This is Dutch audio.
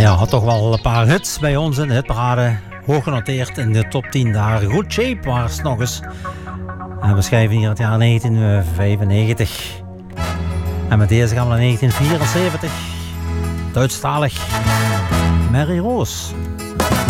Ja, had toch wel een paar hits bij ons in de hitparade. Hoog genoteerd in de top 10 daar. Good Shape was nog eens. En we schrijven hier het jaar 1995. En met deze gaan we naar 1974. Duitsstalig. Mary Rose.